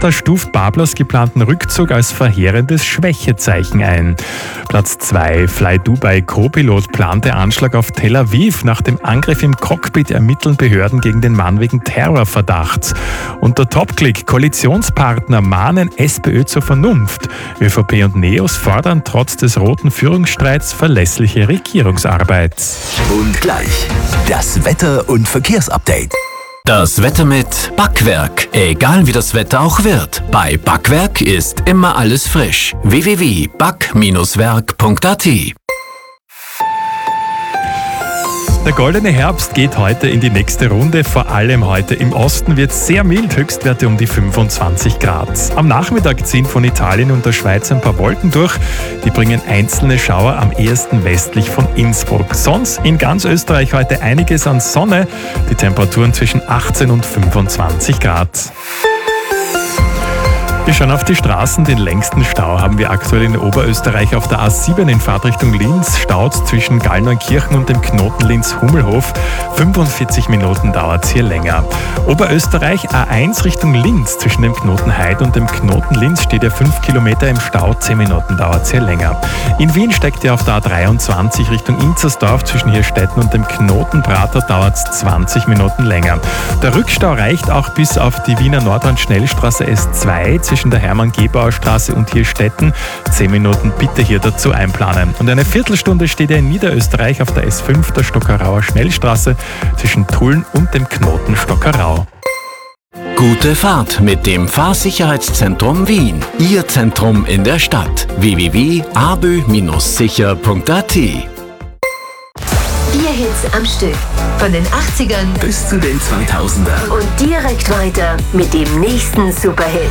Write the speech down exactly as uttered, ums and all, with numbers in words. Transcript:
Berater stuft Babblers geplanten Rückzug als verheerendes Schwächezeichen ein. Platz zwei. Fly Dubai Co-Pilot plante Anschlag auf Tel Aviv. Nach dem Angriff im Cockpit ermitteln Behörden gegen den Mann wegen Terrorverdachts. Und der Top-Click. Koalitionspartner mahnen SPÖ zur Vernunft. ÖVP und NEOS fordern trotz des roten Führungsstreits verlässliche Regierungsarbeit. Und gleich das Wetter- und Verkehrsupdate. Das Wetter mit Backwerk. Egal wie das Wetter auch wird. Bei Backwerk ist immer alles frisch. w w w punkt back Bindestrich werk punkt a t. Der goldene Herbst geht heute in die nächste Runde. Vor allem heute im Osten wird es sehr mild, Höchstwerte um die fünfundzwanzig Grad. Am Nachmittag ziehen von Italien und der Schweiz ein paar Wolken durch. Die bringen einzelne Schauer am ehesten westlich von Innsbruck. Sonst in ganz Österreich heute einiges an Sonne. Die Temperaturen zwischen achtzehn und fünfundzwanzig Grad. Wir schauen auf die Straßen. Den längsten Stau haben wir aktuell in Oberösterreich auf der A sieben in Fahrtrichtung Linz. Staut zwischen Gallneukirchen und dem Knoten Linz-Hummelhof. fünfundvierzig Minuten dauert es hier länger. Oberösterreich A eins Richtung Linz. Zwischen dem Knoten Heid und dem Knoten Linz steht ja fünf Kilometer im Stau. zehn Minuten dauert es hier länger. In Wien steckt ihr auf der A dreiundzwanzig Richtung Inzersdorf. Zwischen Hirstetten und dem Knoten Prater dauert es zwanzig Minuten länger. Der Rückstau reicht auch bis auf die Wiener Nordrand-Schnellstraße S zwei zwischen der Hermann-Gebauer-Straße und Hirstetten. Zehn Minuten bitte hier dazu einplanen. Und eine Viertelstunde steht er in Niederösterreich auf der S fünf der Stockerauer Schnellstraße zwischen Tulln und dem Knoten Stockerau. Gute Fahrt mit dem Fahrsicherheitszentrum Wien. Ihr Zentrum in der Stadt. w w w punkt a b ö Bindestrich sicher punkt a t. Vier Hits am Stück. Von den achtzigern Bis zu den zweitausendern. und direkt weiter mit dem nächsten Superhit.